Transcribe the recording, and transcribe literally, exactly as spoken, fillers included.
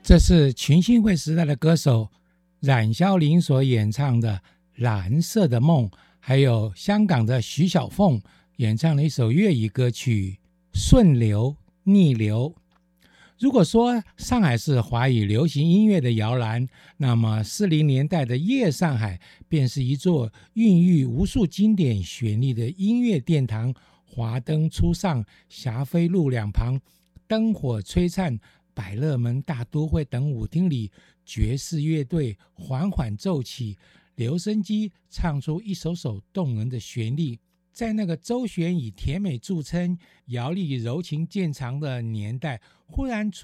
这是群星会时代的歌手冉萧琳所演唱的《蓝色的梦》，还有香港的徐小凤演唱了一首粤语歌曲《顺流逆流》。如果说上海是华语流行音乐的摇篮，那么四零年代的夜上海便是一座孕育无数经典旋律的音乐殿堂。华灯初上，霞飞路两旁灯火璀璨，百乐门大都会等舞厅里，爵士乐队缓缓奏起，留声机唱出一首首动人的旋律。在那个周璇以甜美著称、摇力柔情见长的年代，忽然出